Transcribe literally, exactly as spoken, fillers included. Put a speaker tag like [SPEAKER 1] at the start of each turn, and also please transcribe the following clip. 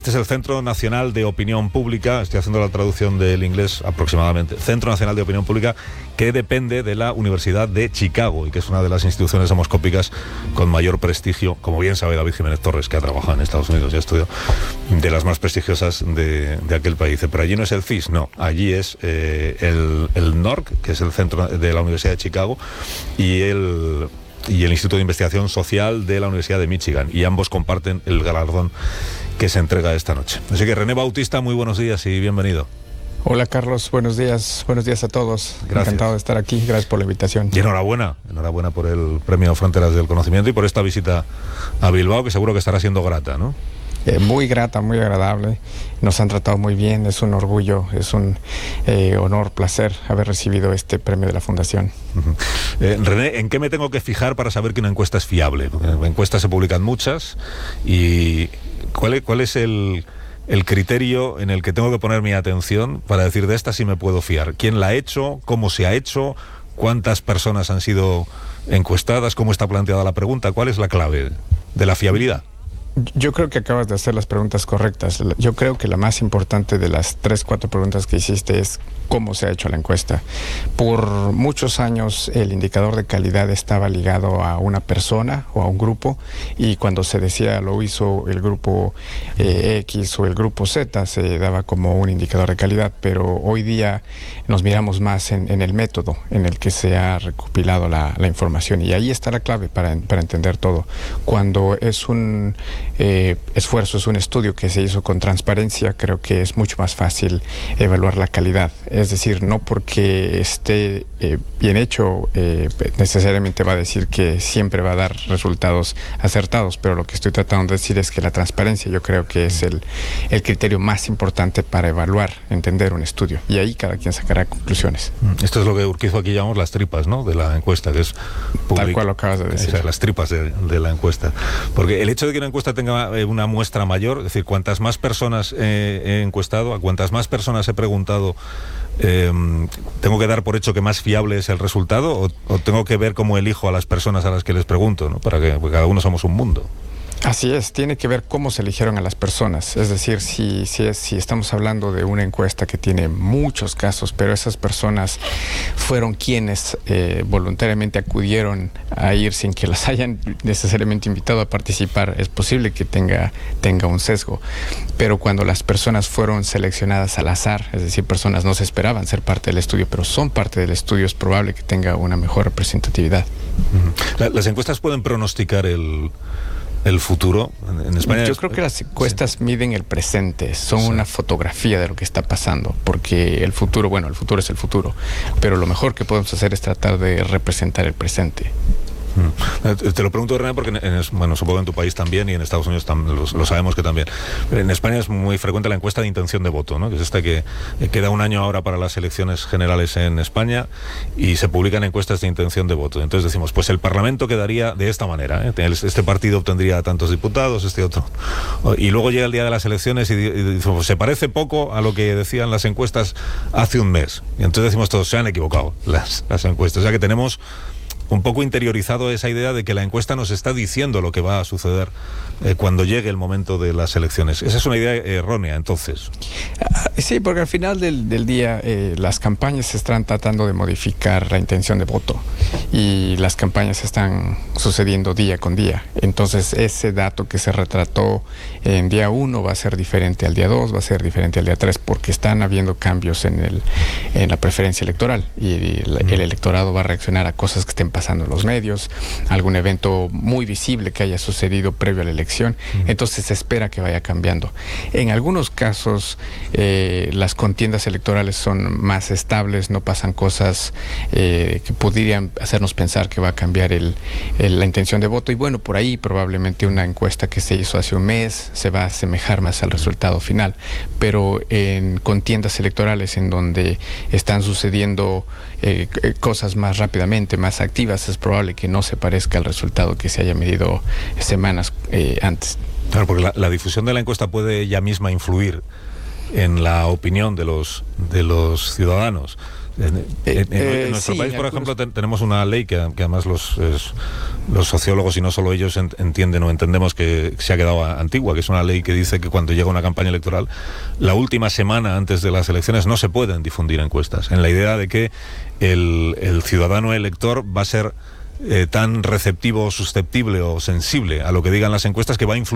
[SPEAKER 1] Este es el Centro Nacional de Opinión Pública, estoy haciendo la traducción del inglés aproximadamente, Centro Nacional de Opinión Pública, que depende de la Universidad de Chicago y que es una de las instituciones demoscópicas con mayor prestigio, como bien sabe David Jiménez Torres, que ha trabajado en Estados Unidos y ha estudiado, de las más prestigiosas de, de aquel país. Pero allí no es el C I S, no, allí es eh, el, el N O R C, que es el Centro de la Universidad de Chicago, y el... y el Instituto de Investigación Social de la Universidad de Michigan, y ambos comparten el galardón que se entrega esta noche. Así que René Bautista, muy buenos días y bienvenido.
[SPEAKER 2] Hola Carlos, buenos días, buenos días a todos.
[SPEAKER 1] Gracias.
[SPEAKER 2] Encantado de estar aquí, gracias por la invitación.
[SPEAKER 1] Y enhorabuena, enhorabuena por el Premio Fronteras del Conocimiento y por esta visita a Bilbao, que seguro que estará siendo grata, ¿no?
[SPEAKER 2] Eh, muy grata, muy agradable, nos han tratado muy bien, es un orgullo, es un eh, honor, placer haber recibido este premio de la Fundación.
[SPEAKER 1] Uh-huh. eh, René, ¿en qué me tengo que fijar para saber que una encuesta es fiable? Porque encuestas se publican muchas, y ¿cuál es, cuál es el, el criterio en el que tengo que poner mi atención para decir de esta sí me puedo fiar? ¿Quién la ha hecho? ¿Cómo se ha hecho? ¿Cuántas personas han sido encuestadas? ¿Cómo está planteada la pregunta? ¿Cuál es la clave de la fiabilidad?
[SPEAKER 2] Yo creo que acabas de hacer las preguntas correctas. Yo creo que la más importante de las tres, cuatro preguntas que hiciste es cómo se ha hecho la encuesta. Por muchos años el indicador de calidad estaba ligado a una persona o a un grupo, y cuando se decía lo hizo el grupo eh, X o el grupo Z, se daba como un indicador de calidad, pero hoy día nos miramos más en, en el método en el que se ha recopilado la, la información, y ahí está la clave para, para entender todo. Cuando es un Eh, esfuerzo, es un estudio que se hizo con transparencia, creo que es mucho más fácil evaluar la calidad. Es decir, no porque esté eh, bien hecho eh, necesariamente va a decir que siempre va a dar resultados acertados, pero lo que estoy tratando de decir es que la transparencia yo creo que es el, el criterio más importante para evaluar, entender un estudio, y ahí cada quien sacará conclusiones.
[SPEAKER 1] Esto es lo que Urquizo aquí llamamos las tripas, ¿no?, de la encuesta, que es public...
[SPEAKER 2] Tal cual lo acabas de decir.
[SPEAKER 1] O sea, las tripas de, de la encuesta. Porque el hecho de que una encuesta tenga una muestra mayor, es decir, cuantas más personas eh, he encuestado, a cuantas más personas he preguntado, eh, ¿tengo que dar por hecho que más fiable es el resultado, o, o tengo que ver cómo elijo a las personas a las que les pregunto, ¿no?, para que cada uno somos un mundo?
[SPEAKER 2] Así es, tiene que ver cómo se eligieron a las personas. Es decir, si, si, es, si estamos hablando de una encuesta que tiene muchos casos, pero esas personas fueron quienes eh, voluntariamente acudieron a ir sin que las hayan necesariamente invitado a participar, es posible que tenga, tenga un sesgo. Pero cuando las personas fueron seleccionadas al azar, es decir, personas no se esperaban ser parte del estudio, pero son parte del estudio, es probable que tenga una mejor representatividad.
[SPEAKER 1] La, las encuestas pueden pronosticar el... el futuro en España.
[SPEAKER 2] Yo creo que las encuestas sí miden el presente, son
[SPEAKER 1] sí. una
[SPEAKER 2] fotografía de lo que está pasando, porque el futuro, bueno, el futuro es el futuro, pero lo mejor que podemos hacer es tratar de representar el presente.
[SPEAKER 1] Mm. Te lo pregunto, René, porque en, bueno, supongo en tu país también, y en Estados Unidos tam, lo, lo sabemos que también. Pero en España es muy frecuente la encuesta de intención de voto, ¿no?, que es esta que eh, queda un año ahora para las elecciones generales en España, y se publican encuestas de intención de voto. Entonces decimos, pues el Parlamento quedaría de esta manera, ¿eh? Este partido obtendría tantos diputados, este otro. Y luego llega el día de las elecciones y, y decimos, pues se parece poco a lo que decían las encuestas hace un mes. Y entonces decimos todos, se han equivocado las, las encuestas. O sea que tenemos un poco interiorizado esa idea de que la encuesta nos está diciendo lo que va a suceder eh, cuando llegue el momento de las elecciones. Esa es una idea errónea, entonces.
[SPEAKER 2] Sí, porque al final del, del día eh, las campañas se están tratando de modificar la intención de voto, y las campañas están sucediendo día con día. Entonces ese dato que se retrató en día uno va a ser diferente al día dos, va a ser diferente al día tres, porque están habiendo cambios en, el, en la preferencia electoral, y el, el electorado va a reaccionar a cosas que estén pasando pasando en los medios, algún evento muy visible que haya sucedido previo a la elección, uh-huh. Entonces se espera que vaya cambiando. En algunos casos eh, las contiendas electorales son más estables, no pasan cosas eh, que podrían hacernos pensar que va a cambiar el, el, la intención de voto, y bueno, por ahí probablemente una encuesta que se hizo hace un mes se va a asemejar más al resultado final, pero en contiendas electorales en donde están sucediendo eh, cosas más rápidamente, más activas, es probable que no se parezca al resultado que se haya medido semanas eh, antes.
[SPEAKER 1] Claro, porque la, la difusión de la encuesta puede ella misma influir en la opinión de los, de los ciudadanos. En, en, en,
[SPEAKER 2] eh,
[SPEAKER 1] en nuestro
[SPEAKER 2] sí,
[SPEAKER 1] país, por
[SPEAKER 2] algunos...
[SPEAKER 1] ejemplo, ten, tenemos una ley que, que además los, es, los sociólogos y no solo ellos ent, entienden o entendemos que se ha quedado antigua, que es una ley que dice que cuando llega una campaña electoral, la última semana antes de las elecciones no se pueden difundir encuestas, en la idea de que el, el ciudadano elector va a ser eh, tan receptivo, susceptible o sensible a lo que digan las encuestas que va a influir